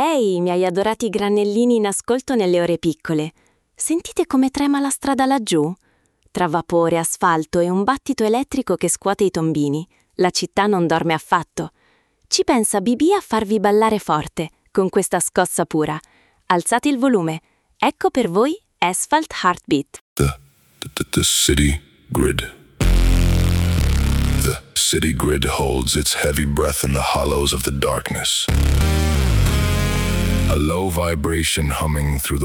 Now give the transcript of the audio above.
Ehi, miei adorati granellini in ascolto nelle ore piccole. Sentite come trema la strada laggiù? Tra vapore, asfalto e un battito elettrico che scuote i tombini, la città non dorme affatto. Ci pensa BB a farvi ballare forte, con questa scossa pura. Alzate il volume. Ecco per voi Asphalt Heartbeat. The city grid. The city grid holds its heavy breath in the hollows of the darkness. A low vibration humming through the